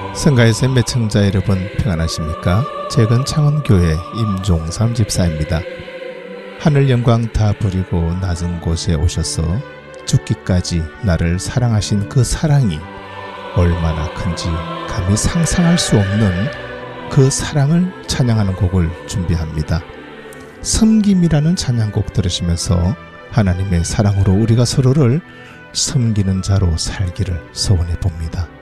성가에서 매청자 여러분 평안하십니까? 최근 창원교회 임종삼 집사입니다. 하늘 영광 다 버리고 낮은 곳에 오셔서 죽기까지 나를 사랑하신 그 사랑이 얼마나 큰지 감히 상상할 수 없는 그 사랑을 찬양하는 곡을 준비합니다. 섬김이라는 찬양곡 들으시면서 하나님의 사랑으로 우리가 서로를 섬기는 자로 살기를 소원해 봅니다.